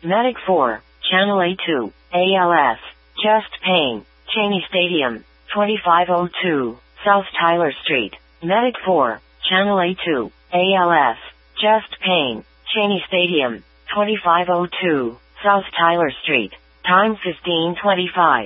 Medic 4, Channel A2, ALS, chest pain, Cheney Stadium, 2502, South Tyler Street. Medic 4, Channel A2, ALS, chest pain, Cheney Stadium, 2502, South Tyler Street. Time 15:25.